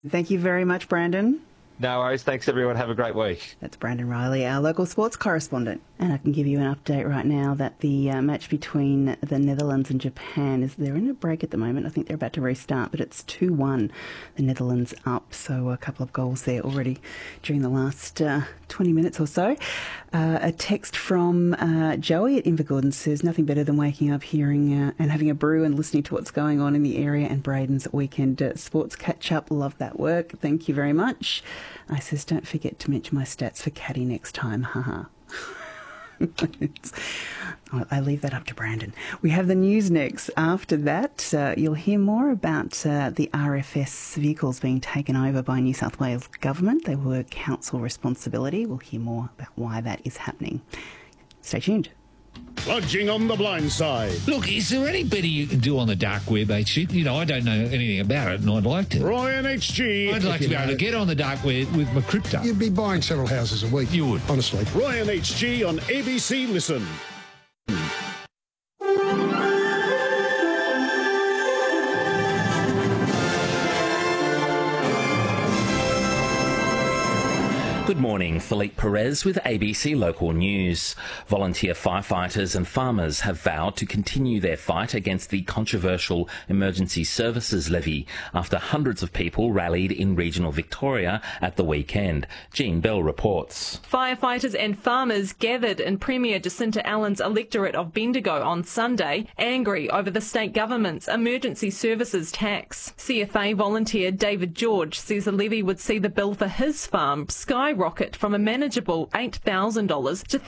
Thank you very much, Brandon. No worries. Thanks, everyone. Have a great week. That's Brandon Riley, our local sports correspondent. And I can give you an update right now that the match between the Netherlands and Japan they're in a break at the moment. I think they're about to restart, but it's 2-1. The Netherlands up, so a couple of goals there already during the last 20 minutes or so. A text from Joey at Invergordon says, nothing better than waking up, hearing and having a brew and listening to what's going on in the area and Braden's weekend sports catch-up. Love that work. Thank you very much. I says, don't forget to mention my stats for Caddy next time. Haha. I leave that up to Brandon. We have the news next. After that, you'll hear more about the RFS vehicles being taken over by New South Wales Government. They were council responsibility. We'll hear more about why that is happening. Stay tuned. Lodging on the blind side. Look, is there any better you can do on the dark web, HG? You know, I don't know anything about it, and I'd like to. Ryan HG. I'd like to be able to get on the dark web with my crypto. You'd be buying several houses a week. You would. Honestly. Ryan HG on ABC Listen. Good morning, Philippe Perez with ABC Local News. Volunteer firefighters and farmers have vowed to continue their fight against the controversial Emergency Services Levy after hundreds of people rallied in regional Victoria at the weekend. Jean Bell reports. Firefighters and farmers gathered in Premier Jacinta Allen's electorate of Bendigo on Sunday, angry over the state government's emergency services tax. CFA volunteer David George says the levy would see the bill for his farm skyrocket from a manageable $8,000 to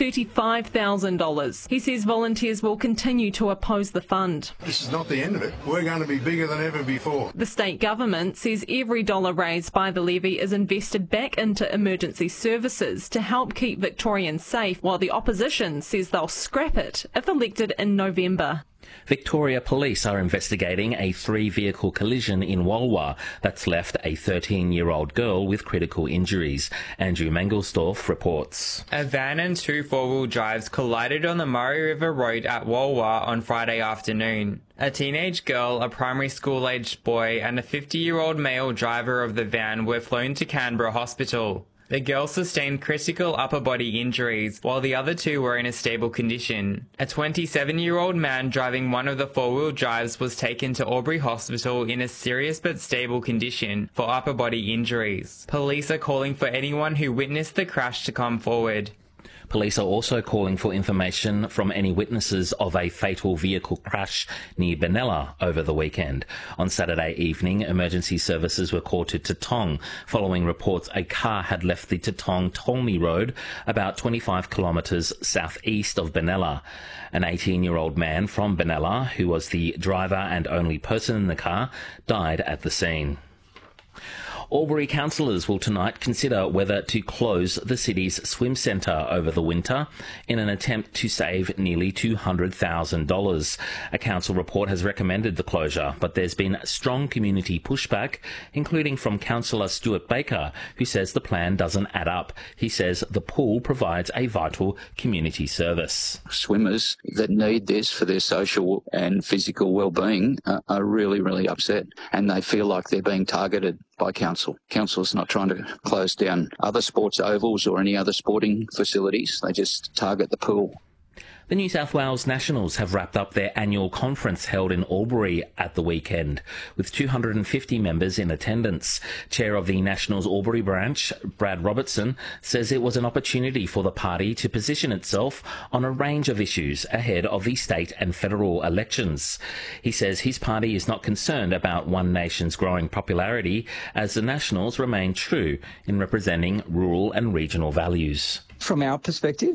$35,000. He says volunteers will continue to oppose the fund. This is not the end of it. We're going to be bigger than ever before. The state government says every dollar raised by the levy is invested back into emergency services to help keep Victorians safe, while the opposition says they'll scrap it if elected in November. Victoria Police are investigating a 3-vehicle collision in Walwa that's left a 13-year-old girl with critical injuries. Andrew Mangelsdorf reports. A van and 2 4-wheel drives collided on the Murray River Road at Walwa on Friday afternoon. A teenage girl, a primary school-aged boy and a 50-year-old male driver of the van were flown to Canberra Hospital. The girl sustained critical upper body injuries, while the other 2 were in a stable condition. A 27-year-old man driving one of the 4-wheel drives was taken to Albury Hospital in a serious but stable condition for upper body injuries. Police are calling for anyone who witnessed the crash to come forward. Police are also calling for information from any witnesses of a fatal vehicle crash near Benalla over the weekend. On Saturday evening, emergency services were called to Tatong following reports a car had left the Tatong-Tolmi Road about 25 kilometres southeast of Benalla. An 18-year-old man from Benalla, who was the driver and only person in the car, died at the scene. Albury councillors will tonight consider whether to close the city's swim centre over the winter in an attempt to save nearly $200,000. A council report has recommended the closure, but there's been strong community pushback, including from Councillor Stuart Baker, who says the plan doesn't add up. He says the pool provides a vital community service. Swimmers that need this for their social and physical well-being are really, really upset, and they feel like they're being targeted by council. Council's not trying to close down other sports ovals or any other sporting facilities. They just target the pool. The New South Wales Nationals have wrapped up their annual conference held in Albury at the weekend, with 250 members in attendance. Chair of the Nationals Albury branch, Brad Robertson, says it was an opportunity for the party to position itself on a range of issues ahead of the state and federal elections. He says his party is not concerned about One Nation's growing popularity, as the Nationals remain true in representing rural and regional values. From our perspective,